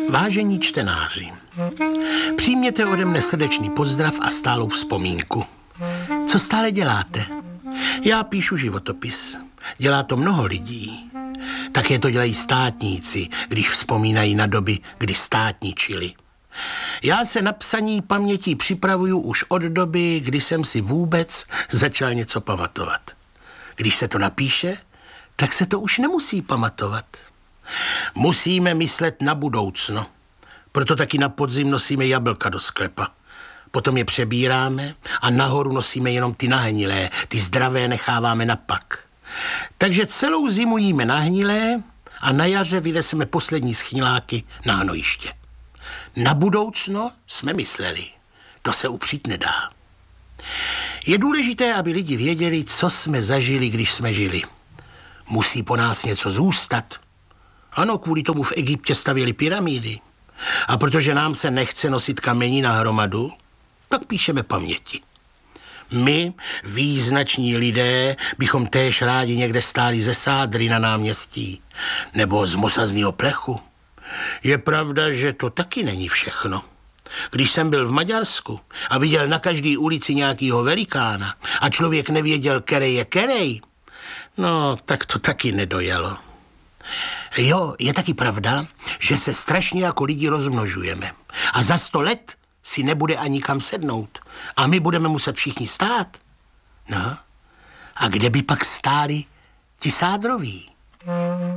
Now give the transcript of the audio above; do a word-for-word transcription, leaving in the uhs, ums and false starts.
Vážení čtenáři, přijměte ode mne srdečný pozdrav a stálou vzpomínku. Co stále děláte? Já píšu životopis. Dělá to mnoho lidí. Také to dělají státníci, když vzpomínají na doby, kdy státničili. Já se na psaní pamětí připravuju už od doby, kdy jsem si vůbec začal něco pamatovat. Když se to napíše, tak se to už nemusí pamatovat. Musíme myslet na budoucno. Proto taky na podzim nosíme jablka do sklepa. Potom je přebíráme a nahoru nosíme jenom ty nahnilé, ty zdravé necháváme na pak. Takže celou zimu jíme nahnilé a na jaře vyneseme poslední schniláky na hnojiště. Na budoucno jsme mysleli. To se upřít nedá. Je důležité, aby lidi věděli, co jsme zažili, když jsme žili. Musí po nás něco zůstat. Ano, kvůli tomu v Egyptě stavěli pyramidy. A protože nám se nechce nosit kamení na hromadu, tak píšeme paměti. My, význační lidé, bychom též rádi někde stáli ze sádry na náměstí nebo z mosazního plechu. Je pravda, že to taky není všechno. Když jsem byl v Maďarsku a viděl na každé ulici nějakýho velikána a člověk nevěděl, kerej je kerej, no, tak to taky nedojelo. Jo, je taky pravda, že se strašně jako lidi rozmnožujeme. A za sto let si nebude ani kam sednout. A my budeme muset všichni stát. No, a kde by pak stáli ti sádroví?